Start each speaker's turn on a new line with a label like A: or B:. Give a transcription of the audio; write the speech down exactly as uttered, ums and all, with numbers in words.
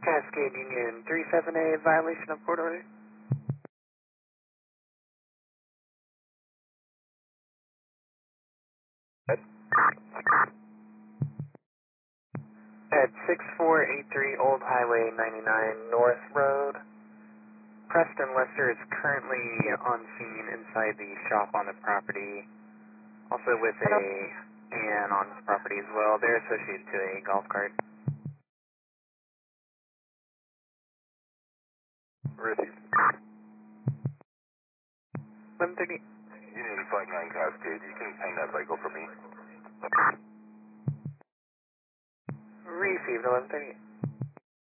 A: Cascade Union three seven A, violation of court order. At six four eight three Old Highway ninety-nine North Road, Preston Lester is currently on scene inside the shop on the property, also with a man on the property as well. They're associated to a golf cart.
B: Received.
A: eleven thirty.
B: Union five nine Cascade, you can hang that cycle for me.
A: Received eleven thirty.